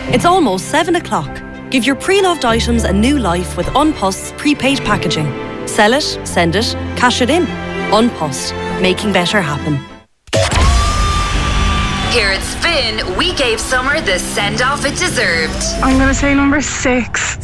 It's almost 7 o'clock. Give your pre-loved items a new life with Unpost's prepaid packaging. Sell it, send it, cash it in. Unpost, making better happen. Here at Spin, we gave summer the send-off it deserved. I'm going to say number 6.